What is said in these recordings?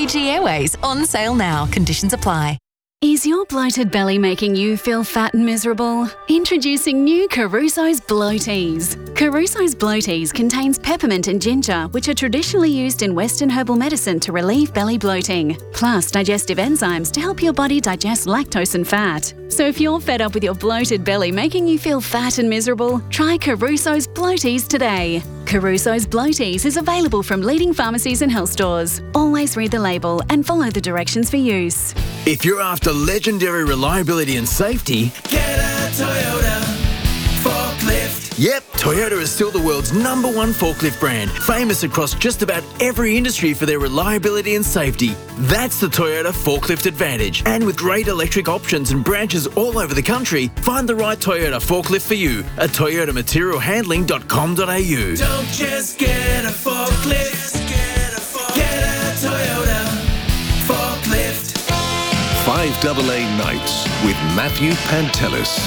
Fiji Airways, on sale now. Conditions apply. Is your bloated belly making you feel fat and miserable? Introducing new Caruso's Bloaties. Caruso's Bloaties contains peppermint and ginger, which are traditionally used in Western herbal medicine to relieve belly bloating, plus digestive enzymes to help your body digest lactose and fat. So if you're fed up with your bloated belly making you feel fat and miserable, try Caruso's Bloaties today. Caruso's Bloaties is available from leading pharmacies and health stores. Always read the label and follow the directions for use. If you're after legendary reliability and safety, get a Toyota forklift. Yep, Toyota is still the world's #1 forklift brand, famous across just about every industry for their reliability and safety. That's the Toyota Forklift Advantage. And with great electric options and branches all over the country, find the right Toyota forklift for you at toyotamaterialhandling.com.au. Don't just get a forklift, get a Toyota forklift. 5AA Nights with Matthew Pantelis.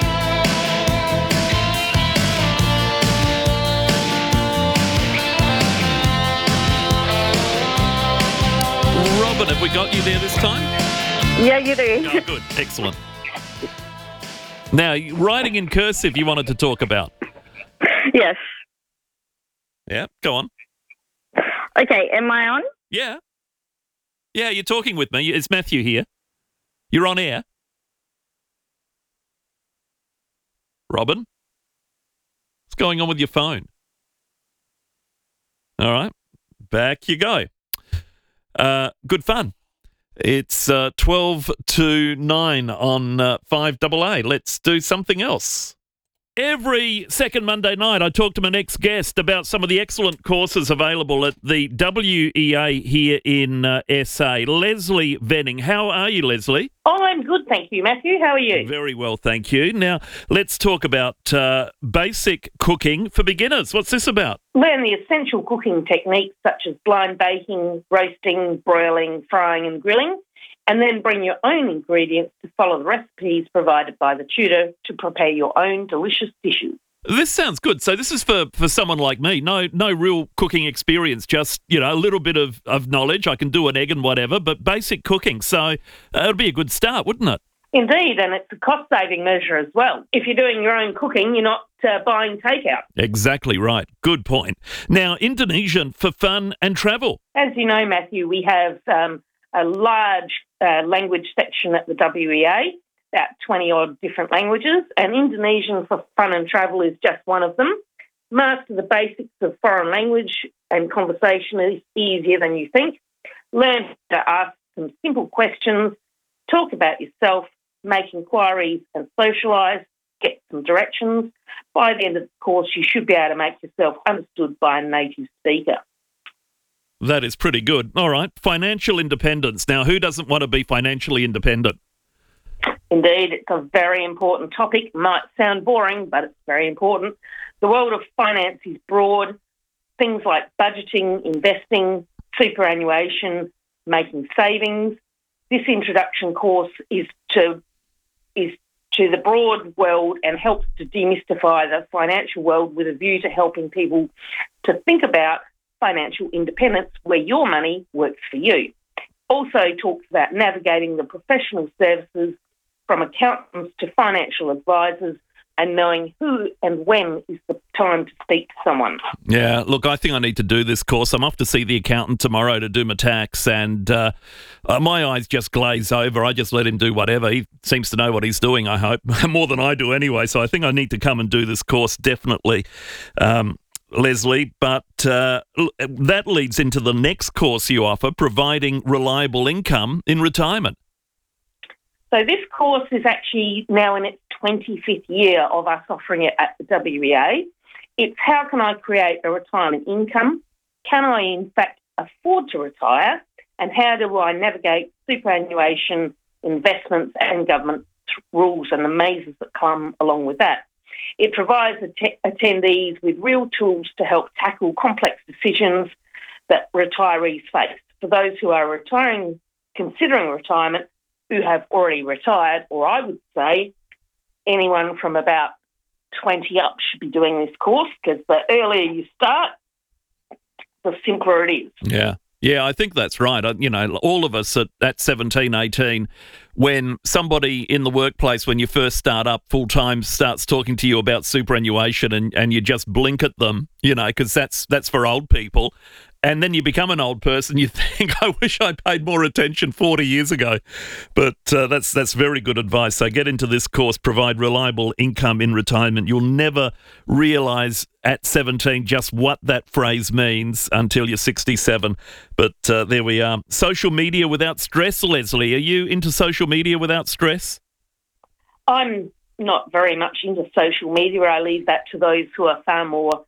Robin, have we got you there this time? Yeah, you do. Oh, good. Excellent. Now, writing in cursive you wanted to talk about. Yes. Yeah, go on. Okay, am I on? Yeah. Yeah, you're talking with me. It's Matthew here. You're on air. Robin? What's going on with your phone? All right. Back you go. Good fun. It's 12 to 9 on 5AA. Let's do something else. Every second Monday night, I talk to my next guest about some of the excellent courses available at the WEA here in SA. Leslie Venning. How are you, Leslie? Oh, I'm good, thank you, Matthew. How are you? Very well, thank you. Now, let's talk about basic cooking for beginners. What's this about? Learn the essential cooking techniques such as blind baking, roasting, broiling, frying and grilling, and then bring your own ingredients to follow the recipes provided by the tutor to prepare your own delicious dishes. This sounds good. So this is for someone like me. No real cooking experience, just, a little bit of knowledge. I can do an egg and whatever, but basic cooking. So it would be a good start, wouldn't it? Indeed, and it's a cost-saving measure as well. If you're doing your own cooking, you're not buying takeout. Exactly right. Good point. Now, Indonesian for fun and travel. As you know, Matthew, we have a large language section at the WEA, about 20-odd different languages, and Indonesian for fun and travel is just one of them. Master the basics of foreign language and conversation is easier than you think. Learn to ask some simple questions, talk about yourself, make inquiries and socialise, get some directions. By the end of the course, you should be able to make yourself understood by a native speaker. That is pretty good. All right. Financial independence. Now, who doesn't want to be financially independent? Indeed, it's a very important topic. Might sound boring, but it's very important. The world of finance is broad. Things like budgeting, investing, superannuation, making savings. This introduction course is to the broad world and helps to demystify the financial world with a view to helping people to think about financial independence where your money works for you. Also talks about navigating the professional services from accountants to financial advisors and knowing who and when is the time to speak to someone. Yeah, look, I think I need to do this course. I'm off to see the accountant tomorrow to do my tax, and my eyes just glaze over. I just let him do whatever. He seems to know what he's doing, I hope, more than I do anyway, so I think I need to come and do this course, definitely, Leslie. But that leads into the next course you offer, providing reliable income in retirement. So this course is actually now in its 25th year of us offering it at the WEA. It's how can I create a retirement income? Can I, in fact, afford to retire? And how do I navigate superannuation, investments and government rules and the mazes that come along with that? It provides attendees with real tools to help tackle complex decisions that retirees face. For those who are considering retirement, who have already retired, or I would say anyone from about 20 up should be doing this course, because the earlier you start, the simpler it is. Yeah. Yeah, I think that's right. All of us at 17, 18, when somebody in the workplace, when you first start up full-time, starts talking to you about superannuation and you just blink at them, because that's for old people. And then you become an old person, you think, I wish I paid more attention 40 years ago. But that's very good advice. So get into this course, provide reliable income in retirement. You'll never realise at 17 just what that phrase means until you're 67. But there we are. Social media without stress, Leslie. Are you into social media without stress? I'm not very much into social media. I leave that to those who are far more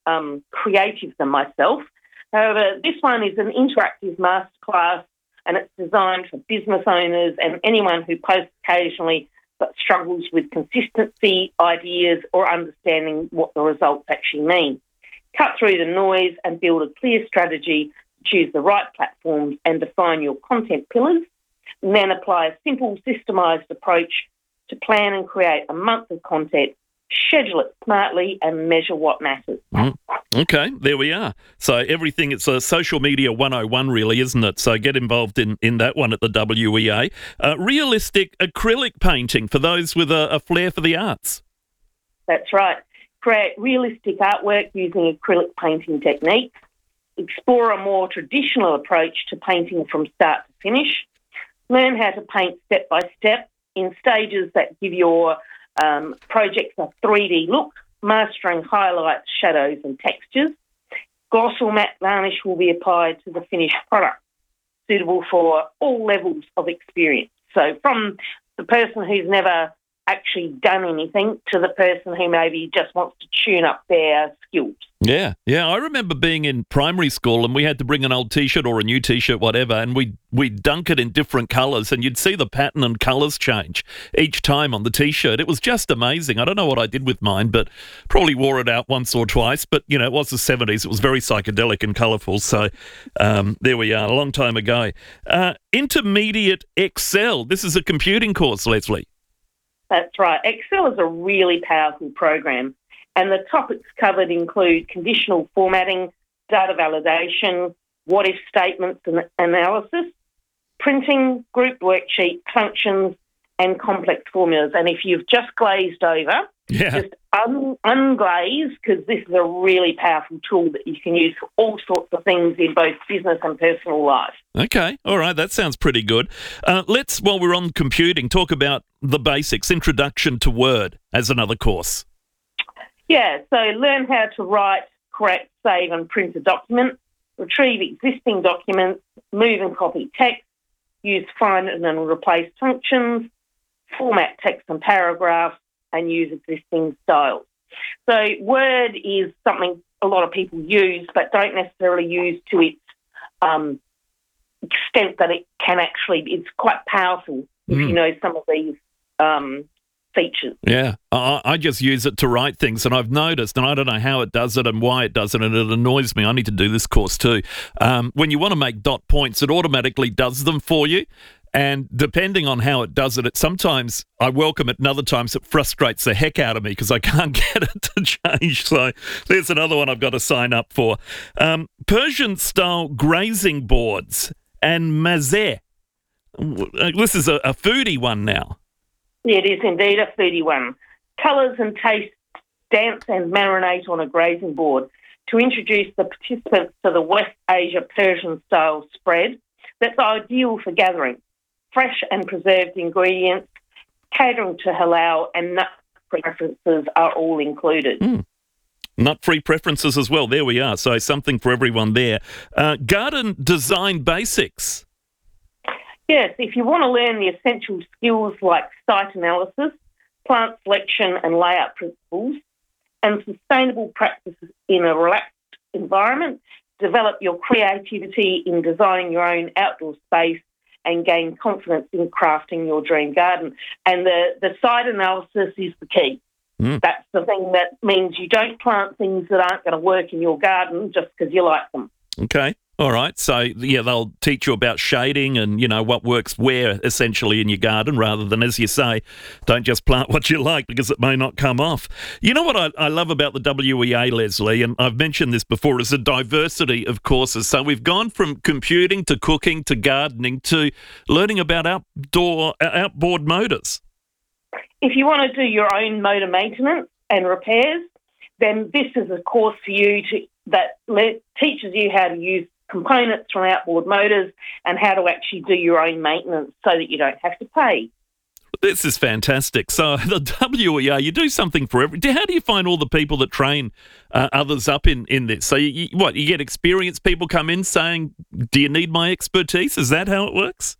creative than myself. However, this one is an interactive masterclass and it's designed for business owners and anyone who posts occasionally but struggles with consistency, ideas or understanding what the results actually mean. Cut through the noise and build a clear strategy to choose the right platforms and define your content pillars, and then apply a simple systemised approach to plan and create a month of content, schedule it smartly and measure what matters. Okay, there we are. So everything, it's a social media 101 really, isn't it? So get involved in that one at the WEA. Realistic acrylic painting for those with a flair for the arts. That's right. Create realistic artwork using acrylic painting techniques. Explore a more traditional approach to painting from start to finish. Learn how to paint step by step in stages that give your projects a 3D look, mastering highlights, shadows and textures. Gloss or matte varnish will be applied to the finished product, suitable for all levels of experience. So from the person who's never actually done anything to the person who maybe just wants to tune up their skills. Yeah. I remember being in primary school and we had to bring an old T-shirt or a new T-shirt, whatever, and we'd dunk it in different colours and you'd see the pattern and colours change each time on the T-shirt. It was just amazing. I don't know what I did with mine, but probably wore it out once or twice. But, it was the 70s. It was very psychedelic and colourful. So there we are, a long time ago. Intermediate Excel. This is a computing course, Leslie. That's right. Excel is a really powerful program, and the topics covered include conditional formatting, data validation, what-if statements and analysis, printing, group worksheet, functions, and complex formulas. And if you've just glazed over, just unglaze, because this is a really powerful tool that you can use for all sorts of things in both business and personal life. Okay, all right, that sounds pretty good. Let's, while we're on computing, talk about the basics, Introduction to Word as another course. Yeah, so learn how to write, correct, save and print a document, retrieve existing documents, move and copy text, use find and replace functions, format text and paragraphs, and use existing styles. So Word is something a lot of people use but don't necessarily use to its extent that it can actually, it's quite powerful if you know some of these features. Yeah, I just use it to write things, and I've noticed, and I don't know how it does it and why it does it, and it annoys me. I need to do this course too. When you want to make dot points, it automatically does them for you. And depending on how it does it, sometimes I welcome it and other times it frustrates the heck out of me because I can't get it to change. So there's another one I've got to sign up for. Persian-style grazing boards and mazet. This is a foodie one now. It is indeed a foodie one. Colours and tastes dance and marinate on a grazing board to introduce the participants to the West Asia Persian-style spread that's ideal for gathering. Fresh and preserved ingredients, catering to halal and nut preferences are all included. Nut-free preferences as well. There we are. So something for everyone there. Garden design basics. Yes, if you want to learn the essential skills like site analysis, plant selection and layout principles, and sustainable practices in a relaxed environment, develop your creativity in designing your own outdoor space and gain confidence in crafting your dream garden. And the site analysis is the key. That's the thing that means you don't plant things that aren't going to work in your garden just because you like them. Okay. All right. So, yeah, they'll teach you about shading and, what works where essentially in your garden rather than, as you say, don't just plant what you like because it may not come off. You know what I love about the WEA, Leslie, and I've mentioned this before, is a diversity of courses. So we've gone from computing to cooking to gardening to learning about outboard motors. If you want to do your own motor maintenance and repairs, then this is a course for you that teaches you how to use components from outboard motors and how to actually do your own maintenance so that you don't have to pay. This is fantastic. So the WEA, you do something for how do you find all the people that train others up in this? So you get experienced people come in saying, do you need my expertise? Is that how it works?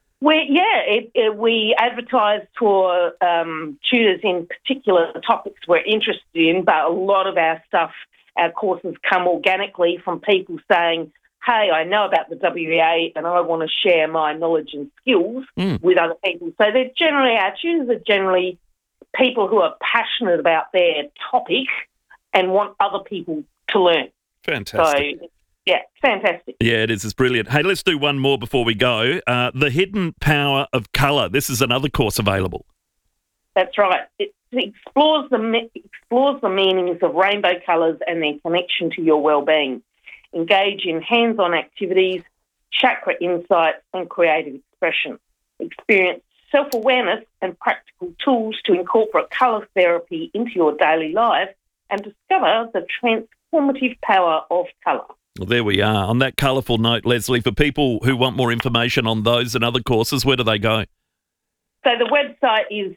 We advertise for tutors in particular topics we're interested in, but a lot of our courses come organically from people saying, hey, I know about the WEA and I want to share my knowledge and skills with other people. So our tutors are generally people who are passionate about their topic and want other people to learn. Fantastic. So, yeah, fantastic. Yeah, it is. It's brilliant. Hey, let's do one more before we go. The Hidden Power of Colour. This is another course available. That's right. It explores the meanings of rainbow colours and their connection to your well-being. Engage in hands-on activities, chakra insights and creative expression. Experience self-awareness and practical tools to incorporate colour therapy into your daily life and discover the transformative power of colour. Well, there we are. On that colourful note, Leslie, for people who want more information on those and other courses, where do they go? So the website is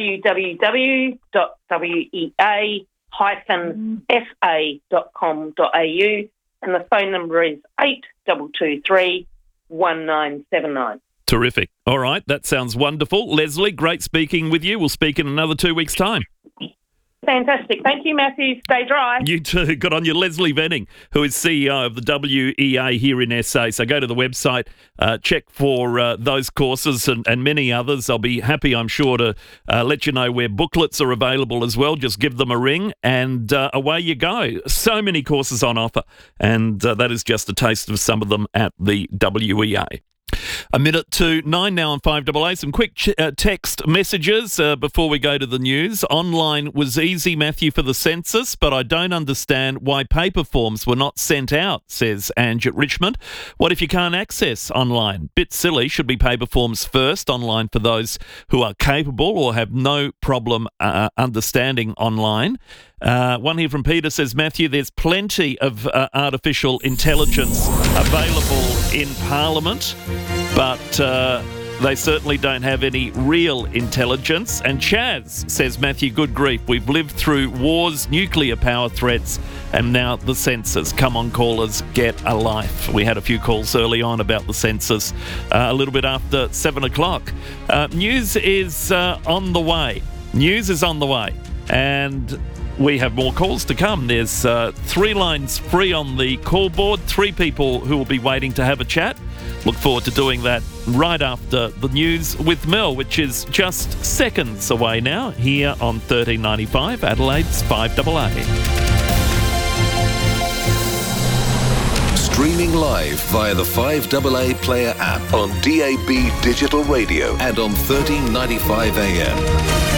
www.wea-sa.com.au and the phone number is 8223 1979. Terrific. All right, that sounds wonderful. Leslie, great speaking with you. We'll speak in another 2 weeks' time. Fantastic. Thank you, Matthew. Stay dry. You too. Good on you. Leslie Venning, who is CEO of the WEA here in SA. So go to the website, check for those courses and many others. I'll be happy, I'm sure, to let you know where booklets are available as well. Just give them a ring and away you go. So many courses on offer. And that is just a taste of some of them at the WEA. 8:09 now on 5AA. Some quick text messages before we go to the news. Online was easy, Matthew, for the census, but I don't understand why paper forms were not sent out, says Ange at Richmond. What if you can't access online? Bit silly. Should be paper forms first online for those who are capable or have no problem understanding online. One here from Peter says, Matthew, there's plenty of artificial intelligence available in Parliament, but they certainly don't have any real intelligence. And Chaz says, Matthew, good grief, we've lived through wars, nuclear power threats, and now the census. Come on, callers, get a life. We had a few calls early on about the census a little bit after 7 o'clock. News is on the way. News is on the way. And we have more calls to come. There's 3 lines free on the call board, 3 people who will be waiting to have a chat. Look forward to doing that right after the news with Mel, which is just seconds away now here on 1395 Adelaide's 5AA. Streaming live via the 5AA Player app on DAB Digital Radio and on 1395 AM.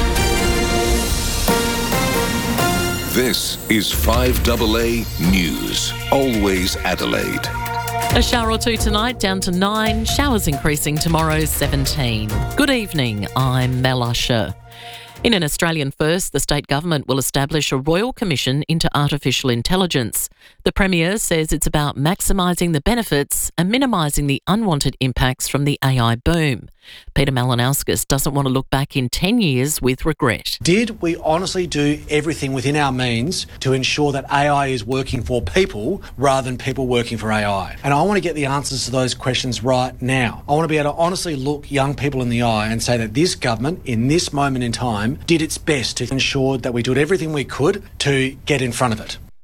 This is 5AA News, always Adelaide. A shower or two tonight, down to 9. Showers increasing tomorrow, 17. Good evening, I'm Mel Usher. In an Australian first, the state government will establish a royal commission into artificial intelligence. The Premier says it's about maximising the benefits and minimising the unwanted impacts from the AI boom. Peter Malinauskas doesn't want to look back in 10 years with regret. Did we honestly do everything within our means to ensure that AI is working for people rather than people working for AI? And I want to get the answers to those questions right now. I want to be able to honestly look young people in the eye and say that this government, in this moment in time, did its best to ensure that we did everything we could to get in front of it.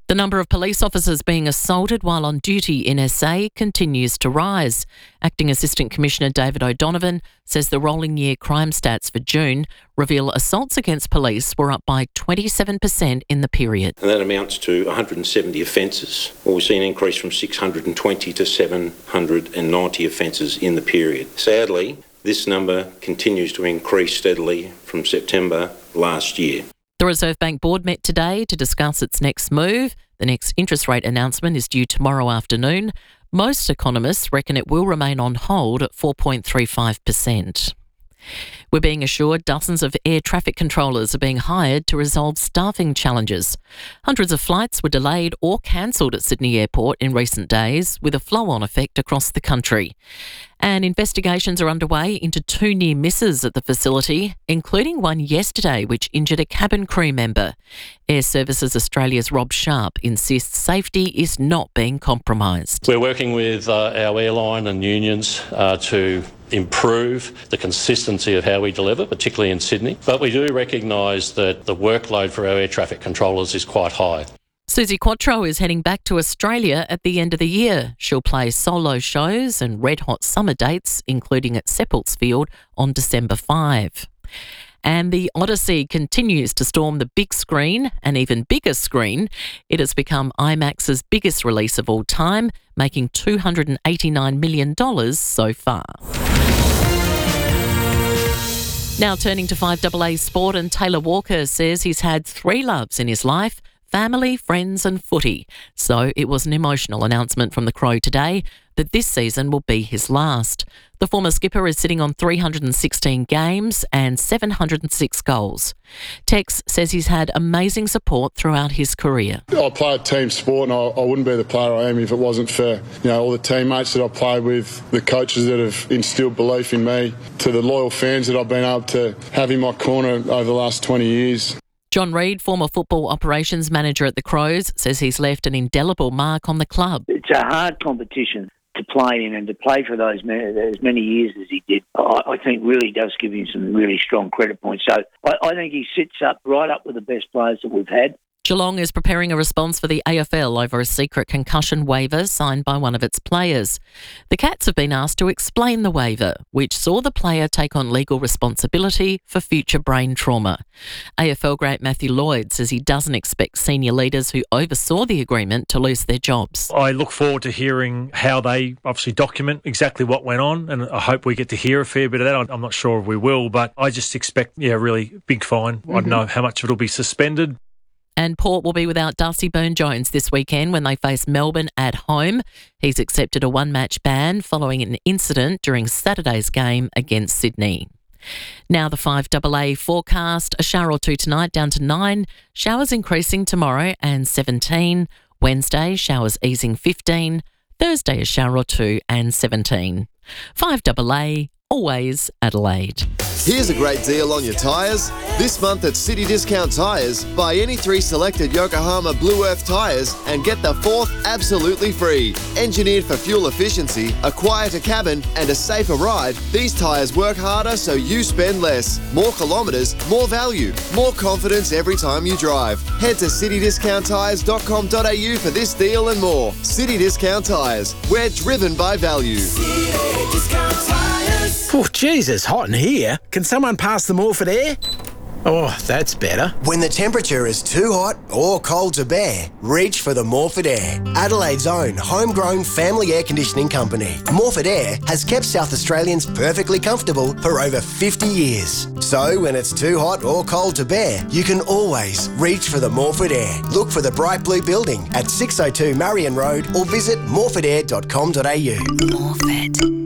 The number of police officers being assaulted while on duty in SA continues to rise. Acting Assistant Commissioner David O'Donovan says the rolling year crime stats for June reveal assaults against police were up by 27% in the period. And that amounts to 170 offences. Well, we've seen an increase from 620 to 790 offences in the period. Sadly, this number continues to increase steadily from September last year. The Reserve Bank Board met today to discuss its next move. The next interest rate announcement is due tomorrow afternoon. Most economists reckon it will remain on hold at 4.35%. We're being assured dozens of air traffic controllers are being hired to resolve staffing challenges. Hundreds of flights were delayed or cancelled at Sydney Airport in recent days, with a flow-on effect across the country. And investigations are underway into 2 near misses at the facility, including one yesterday which injured a cabin crew member. Air Services Australia's Rob Sharp insists safety is not being compromised. We're working with our airline and unions to improve the consistency of how we deliver, particularly in Sydney. But we do recognise that the workload for our air traffic controllers is quite high. Susie Quattro is heading back to Australia at the end of the year. She'll play solo shows and red-hot summer dates, including at Seppeltsfield on December 5. And the Odyssey continues to storm the big screen, an even bigger screen. It has become IMAX's biggest release of all time, making $289 million so far. Now turning to 5AA Sport, and Taylor Walker says he's had 3 loves in his life: family, friends and footy. So it was an emotional announcement from the Crow today that this season will be his last. The former skipper is sitting on 316 games and 706 goals. Tex says he's had amazing support throughout his career. I play a team sport, and I wouldn't be the player I am if it wasn't for all the teammates that I've played with, the coaches that have instilled belief in me, to the loyal fans that I've been able to have in my corner over the last 20 years. John Reid, former football operations manager at the Crows, says he's left an indelible mark on the club. It's a hard competition to play in, and to play for as many years as he did, I think really does give him some really strong credit points. So I think he sits right up with the best players that we've had. Geelong is preparing a response for the AFL over a secret concussion waiver signed by one of its players. The Cats have been asked to explain the waiver, which saw the player take on legal responsibility for future brain trauma. AFL great Matthew Lloyd says he doesn't expect senior leaders who oversaw the agreement to lose their jobs. I look forward to hearing how they obviously document exactly what went on, and I hope we get to hear a fair bit of that. I'm not sure if we will, but I just expect a really big fine. I don't know how much of it will be suspended. And Port will be without Darcy Byrne-Jones this weekend when they face Melbourne at home. He's accepted a 1-match ban following an incident during Saturday's game against Sydney. Now the 5AA forecast: a shower or 2 tonight, down to 9. Showers increasing tomorrow and 17. Wednesday, showers easing 15. Thursday, a shower or 2 and 17. 5AA, always Adelaide. Here's a great deal on your tyres. This month at City Discount Tyres, buy any 3 selected Yokohama Blue Earth tyres and get the 4th absolutely free. Engineered for fuel efficiency, a quieter cabin and a safer ride, these tyres work harder so you spend less. More kilometres, more value, more confidence every time you drive. Head to citydiscounttyres.com.au for this deal and more. City Discount Tyres, we're driven by value. City Discount Tyres. Oh, geez, it's hot in here. Can someone pass the Morphet air? Oh, that's better. When the temperature is too hot or cold to bear, reach for the Morphet Air, Adelaide's own homegrown family air conditioning company. Morphet Air has kept South Australians perfectly comfortable for over 50 years. So when it's too hot or cold to bear, you can always reach for the Morphet Air. Look for the bright blue building at 602 Marion Road or visit morphetair.com.au. Morphet.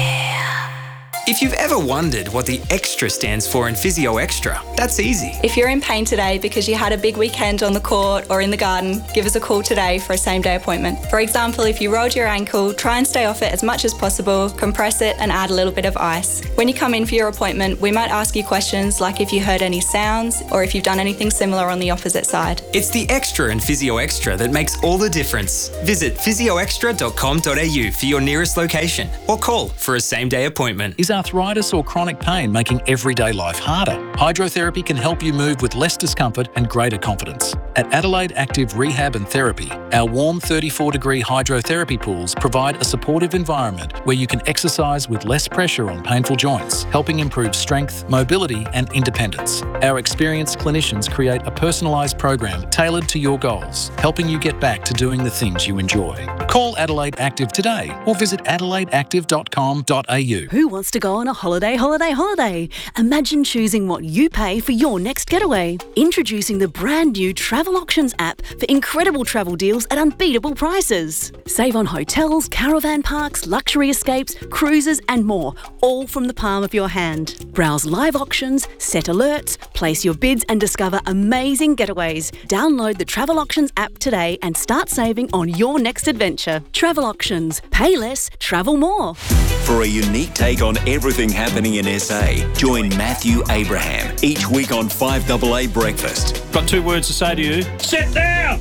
If you've ever wondered what the extra stands for in Physio Extra, that's easy. If you're in pain today because you had a big weekend on the court or in the garden, give us a call today for a same-day appointment. For example, if you rolled your ankle, try and stay off it as much as possible, compress it and add a little bit of ice. When you come in for your appointment, we might ask you questions like if you heard any sounds or if you've done anything similar on the opposite side. It's the extra in Physio Extra that makes all the difference. Visit physioextra.com.au for your nearest location or call for a same-day appointment. Is arthritis or chronic pain making everyday life harder? Hydrotherapy can help you move with less discomfort and greater confidence. At Adelaide Active Rehab and Therapy, our warm 34-degree hydrotherapy pools provide a supportive environment where you can exercise with less pressure on painful joints, helping improve strength, mobility and independence. Our experienced clinicians create a personalised program tailored to your goals, helping you get back to doing the things you enjoy. Call Adelaide Active today or visit adelaideactive.com.au. Who wants to go on a holiday? Imagine choosing what you pay for your next getaway. Introducing the brand new Travel Auctions app for incredible travel deals at unbeatable prices. Save on hotels, caravan parks, luxury escapes, cruises and more, all from the palm of your hand. Browse live auctions, set alerts, place your bids and discover amazing getaways. Download the Travel Auctions app today and start saving on your next adventure. Travel Auctions. Pay less, travel more. For a unique take on everything happening in SA, join Matthew Abraham each week on 5AA Breakfast. Got 2 words to say to you. Sit down!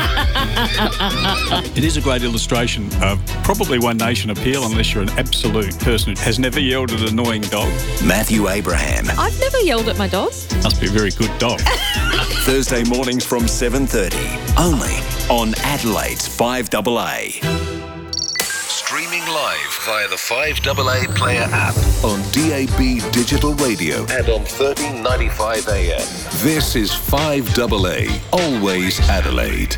It is a great illustration of probably One Nation appeal unless you're an absolute person who has never yelled at an annoying dog. Matthew Abraham. I've never yelled at my dog. Must be a very good dog. Thursday mornings from 7:30. Only on Adelaide's 5AA. Streaming live via the 5AA Player app on DAB Digital Radio and on 1395 AM. This is 5AA, always Adelaide.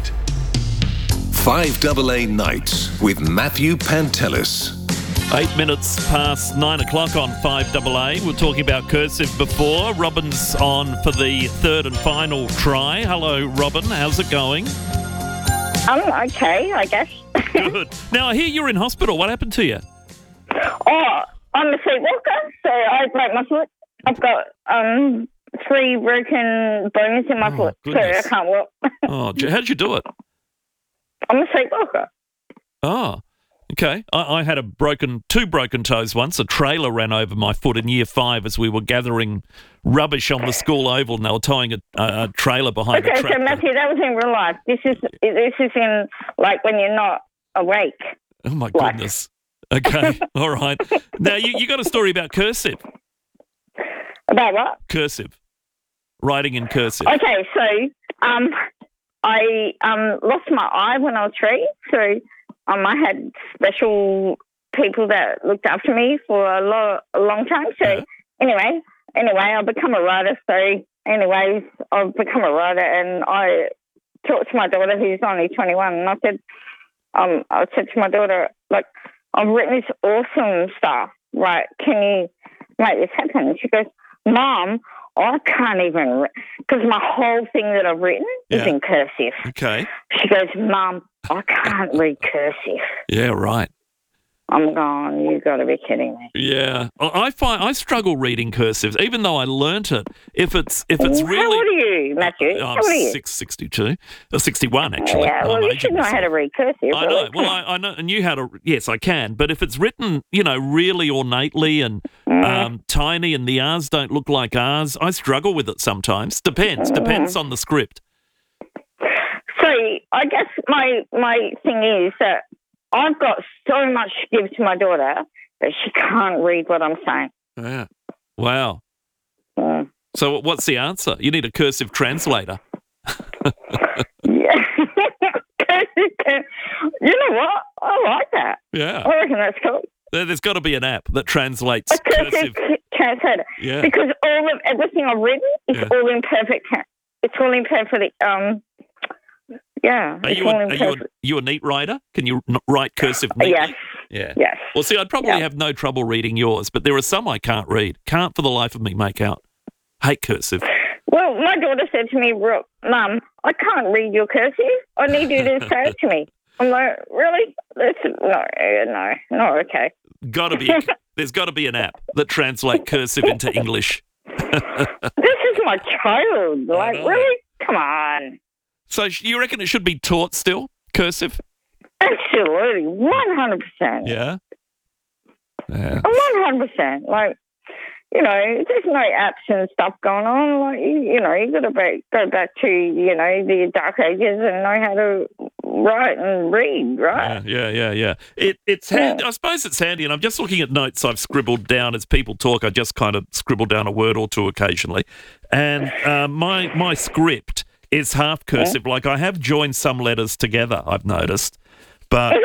5AA Nights with Matthew Pantelis. 8 minutes past 9 o'clock on 5AA. We were talking about cursive before. Robin's on for the third and final try. Hello, Robin. How's it going? Okay, I guess. Good. Now, I hear you're in hospital. What happened to you? Oh, I'm a sleepwalker, so I broke my foot. I've got 3 broken bones in my foot, goodness. so I can't walk. Oh, how'd you do it? I'm a sleepwalker. Oh, okay. I had 2 broken toes once. A trailer ran over my foot in year 5 as we were gathering rubbish on the school oval, and they were towing a trailer behind a Okay, tractor. so Matthew, that was in real life. This is in like when you're not awake. Oh my goodness. Okay, all right. Now you got a story about cursive. About what? Cursive. Writing in cursive. Okay, so I lost my eye when I was 3, so I had special people that looked after me for a long time. So anyway, I've become a writer. So anyways, I've become a writer, and I talked to my daughter who's only 21, and I said to my daughter, like, I've written this awesome stuff, right? Can you make this happen? And she goes, Mom, I can't even, because my whole thing that I've written is in cursive. Okay. She goes, Mum, I can't read cursive. Yeah, right. I'm going, you've got to be kidding me. Yeah, I find I struggle reading cursive, even though I learnt it. If it's really. How old are you, Matthew? How old are you? 61, actually. Yeah, well, you should know how to read cursive. I know. Well, I know, and you how to. Yes, I can. But if it's written, really ornately and tiny, and the R's don't look like R's, I struggle with it sometimes. Depends on the script. So I guess my thing is that I've got so much to give to my daughter that she can't read what I'm saying. Yeah. Wow. So what's the answer? You need a cursive translator. Yeah. You know what? I like that. Yeah. I reckon that's cool. There's got to be an app that translates A cursive translator. Yeah. Because all of everything I've written is all in perfect. It's all in perfect. Yeah. Are you a neat writer? Can you write cursive neatly? Yes. Yeah. Yes. Well, see, I'd probably have no trouble reading yours, but there are some I can't read. Can't for the life of me make out. Hate cursive. Well, my daughter said to me, Mum, I can't read your cursive. I need you to say it to me. I'm like, really? No, okay. There's got to be an app that translates cursive into English. This is my child. Like, really? Come on. So you reckon it should be taught still, cursive? Absolutely, 100%. Yeah. 100%. Like, there's no apps and stuff going on. Like, you got to go back to, the dark ages and know how to write and read, right? Yeah. It's handy. I suppose it's handy, and I'm just looking at notes I've scribbled down as people talk. I just kind of scribble down a word or two occasionally. And my script is half cursive. Like I have joined some letters together, I've noticed, but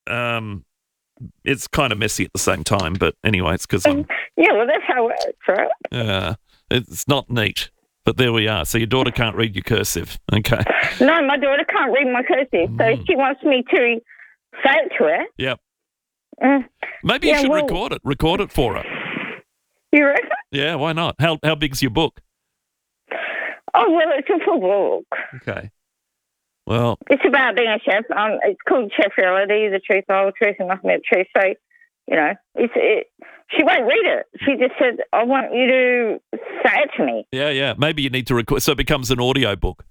it's kind of messy at the same time. But anyway, it's because I'm... Yeah, well, that's how it works, right? it's not neat. But there we are. So your daughter can't read your cursive. Okay. No, my daughter can't read my cursive, so she wants me to say it to her. Yep. Maybe you should record it. Record it for her. You reckon? Yeah, why not? How big's your book? Oh, well, it's a full book. Okay. Well... It's about being a chef. It's called Chef Reality, The Truth, the Whole Truth, and Nothing But the Truth. So, you know, she won't read it. She just said, I want you to say it to me. Yeah. Maybe you need to record so it becomes an audio book.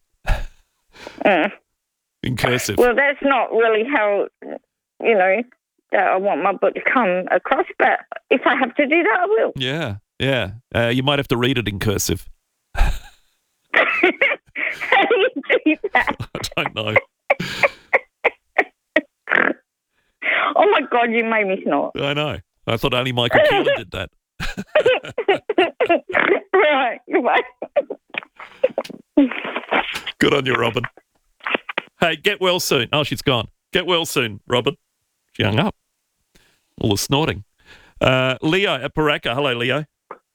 In cursive. Well, that's not really how, you know, I want my book to come across, but if I have to do that, I will. Yeah. You might have to read it in cursive. How do you do that? I don't know. Oh, my God, you made me snort. I know. I thought only Michael Keelan did that. Right, goodbye. Good on you, Robin. Hey, get well soon. Oh, she's gone. Get well soon, Robin. She hung up. All the snorting. Leo at Paraka. Hello, Leo.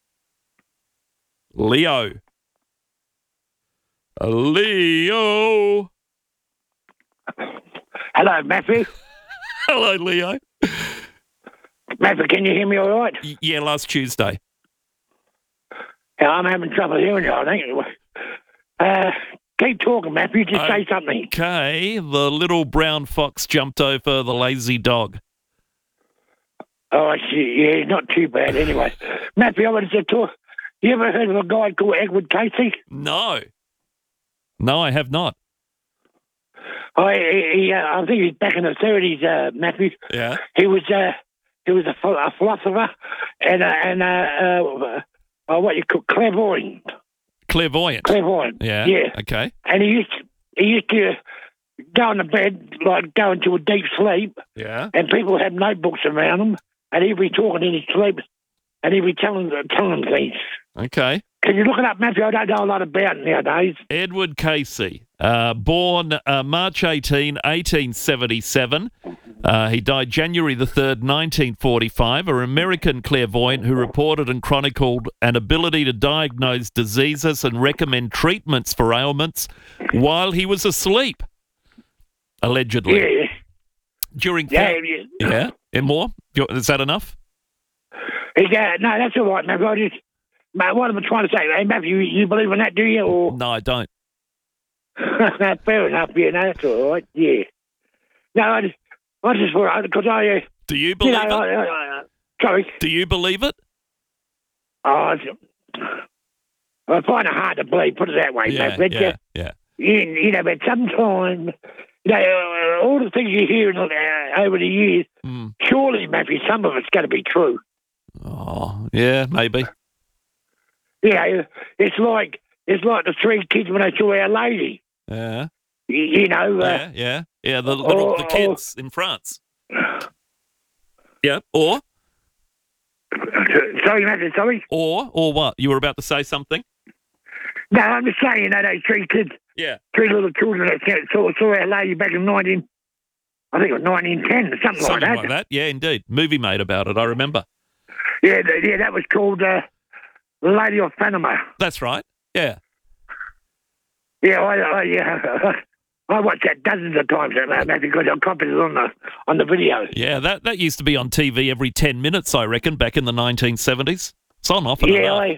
Leo. Hello, Matthew. Hello, Leo. Matthew, can you hear me all right? Yeah, last Tuesday. Yeah, I'm having trouble hearing you, I think. Keep talking, Matthew. Just say something. Okay. The little brown fox jumped over the lazy dog. Oh, I see. Yeah, not too bad anyway. Matthew, I wanted to talk. You ever heard of a guy called Edward Casey? No. No, I have not. I think he's back in the 30s, Matthew. Yeah. He was a philosopher and what you call clairvoyant. Clairvoyant. Yeah. Okay. And he used to go on the bed, like go into a deep sleep. Yeah. And people had notebooks around him, and he'd be talking in his sleep, and he'd be telling them things. Okay. Can you look it up, Matthew? I don't know a lot about it nowadays. Edward Casey, born March 18, 1877. He died January the 3rd, 1945, an American clairvoyant who reported and chronicled an ability to diagnose diseases and recommend treatments for ailments while he was asleep, allegedly. Yeah. During Yeah. And more? Is that enough? No, that's all right, Matthew. What am I trying to say? Hey, Matthew, you believe in that, do you? Or? No, I don't. Fair enough, yeah, no, that's all right, yeah. No, I just worry, because do you believe it? Sorry? Do you believe it? I find it hard to believe, put it that way, Matthew. Yeah. You know, but sometimes, all the things you hear over the years, surely, Matthew, some of it's got to be true. Oh, yeah, maybe. Yeah, it's like the three kids when they saw Our Lady. Yeah. You know. Yeah. The kids in France. Yeah. Or. Sorry, Matthew. Sorry. Or what? You were about to say something. No, I'm just saying, those three kids. Yeah. Three little children that saw Our Lady back in 1910, something like that. Something like that. Yeah, indeed. Movie made about it. I remember. Yeah, that was called Lady of Panama. That's right. Yeah. Yeah, I watched that dozens of times, Matthew, because I've copied it on the video. Yeah, that used to be on TV every 10 minutes, I reckon, back in the 1970s. It's on often.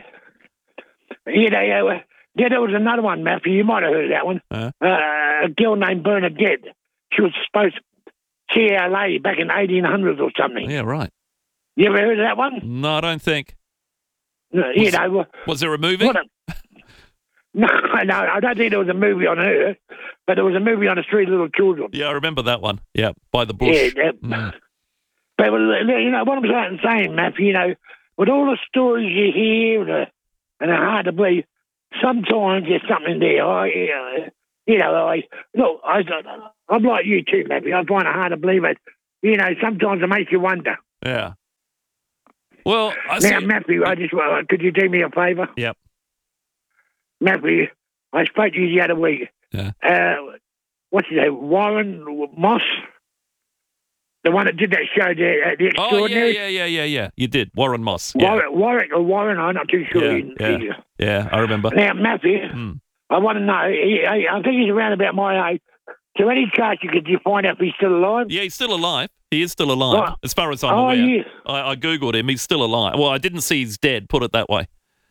There was another one, Matthew. You might have heard of that one. A girl named Bernadette. She was supposed to see Our Lady back in 1800s or something. Yeah, right. You ever heard of that one? No, I don't think. Was there a movie? No, I don't think there was a movie on her, but there was a movie on the Three Little Children. Yeah, I remember that one. Yeah, by the bush. Yeah, But, what I'm saying, Matthew, with all the stories you hear and they're hard to believe, sometimes there's something there. I'm like you too, Matthew. I find it hard to believe it. Sometimes it makes you wonder. Yeah. Well, Matthew, could you do me a favour? Yep. Matthew, I spoke to you the other week. what's his name? Warren Moss, the one that did that show, the Extraordinary. Yeah. You did, Warren Moss. Warren, I'm not too sure. Yeah, I remember. Now, Matthew, I want to know. I think he's around about my age. So any chance you could find out if he's still alive? Yeah, he's still alive. He is still alive, Oh. as far as I'm aware. Yeah. I Googled him. He's still alive. Well, I didn't see he's dead, put it that way.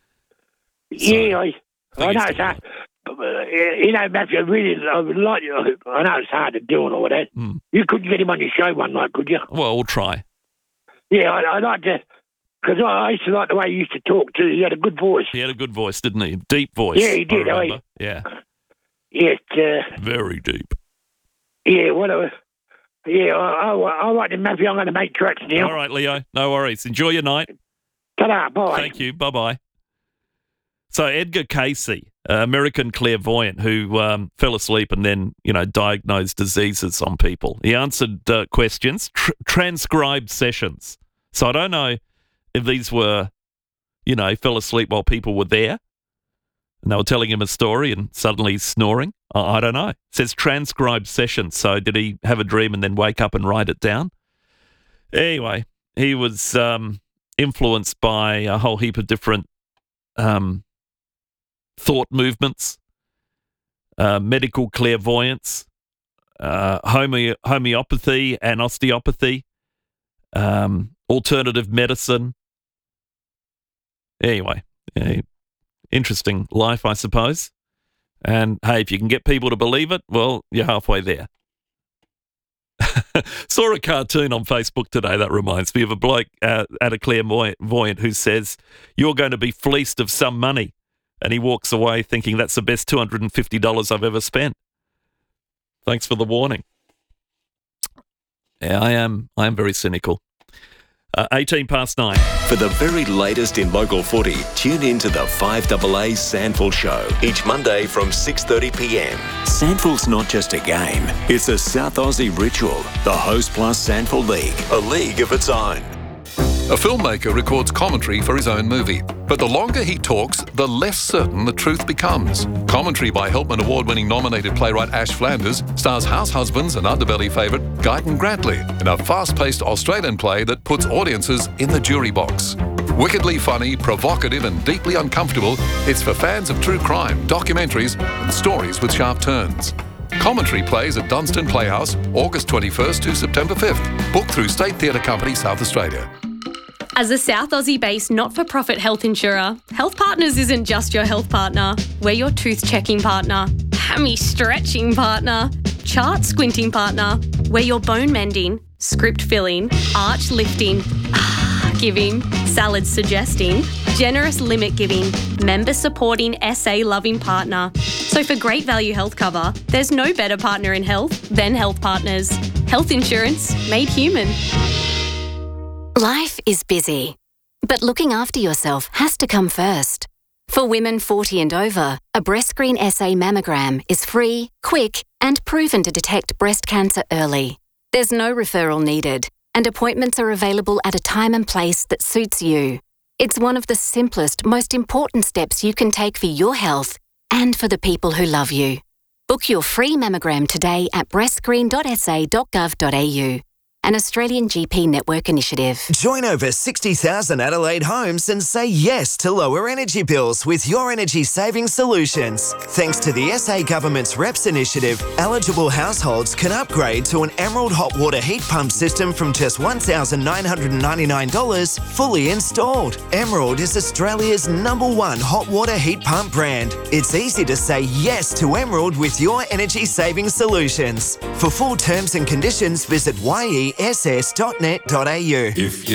I know it's hard. Matthew, I really would like you. I know it's hard to do and all that. You couldn't get him on your show one night, could you? Well, we'll try. Yeah, I'd like to, because I used to like the way he used to talk too. He had a good voice. He had a good voice, didn't he? Deep voice. Yeah, he did. I remember. Yeah. Yes. Very deep. Yeah, whatever. Yeah, all right then, Matthew, I'm going to make tracks now. All right, Leo. No worries. Enjoy your night. Ta-da, bye. Thank you. Bye-bye. So Edgar Casey, American clairvoyant who fell asleep and then, diagnosed diseases on people. He answered questions, transcribed sessions. So I don't know if these were, fell asleep while people were there and they were telling him a story and suddenly he's snoring. I don't know. It says transcribed sessions. So did he have a dream and then wake up and write it down? Anyway, he was influenced by a whole heap of different thought movements, medical clairvoyance, homeopathy and osteopathy, alternative medicine. Anyway, interesting life, I suppose. And, hey, if you can get people to believe it, well, you're halfway there. Saw a cartoon on Facebook today that reminds me of a bloke at a clairvoyant who says, you're going to be fleeced of some money. And he walks away thinking that's the best $250 I've ever spent. Thanks for the warning. Yeah, I am very cynical. 9:18. For the very latest in local footy, tune in to the 5AA Sandful Show each Monday from 6:30 p.m. Sandful's not just a game, it's a South Aussie ritual. The Host Plus Sandful League, a league of its own. A filmmaker records commentary for his own movie, but the longer he talks, the less certain the truth becomes. Commentary by Helpman Award-winning nominated playwright Ash Flanders stars house husbands and underbelly favourite Guyton Grantley in a fast-paced Australian play that puts audiences in the jury box. Wickedly funny, provocative and deeply uncomfortable, it's for fans of true crime, documentaries and stories with sharp turns. Commentary plays at Dunstan Playhouse, August 21st to September 5th. Booked through State Theatre Company, South Australia. As a South Aussie-based not-for-profit health insurer, Health Partners isn't just your health partner. We're your tooth-checking partner, hammy-stretching partner, chart-squinting partner. We're your bone-mending, script-filling, arch-lifting, giving, salad-suggesting, generous limit-giving, member-supporting, SA-loving partner. So for great value health cover, there's no better partner in health than Health Partners. Health insurance made human. Life is busy, but looking after yourself has to come first. For women 40 and over, a BreastScreen SA mammogram is free, quick, and proven to detect breast cancer early. There's no referral needed, and appointments are available at a time and place that suits you. It's one of the simplest, most important steps you can take for your health and for the people who love you. Book your free mammogram today at breastscreen.sa.gov.au. An Australian GP network initiative. Join over 60,000 Adelaide homes and say yes to lower energy bills with Your Energy Savings Solutions. Thanks to the SA Government's REPS initiative, eligible households can upgrade to an Emerald hot water heat pump system from just $1,999 fully installed. Emerald is Australia's #1 hot water heat pump brand. It's easy to say yes to Emerald with Your Energy Savings Solutions. For full terms and conditions, visit YESS.net.au.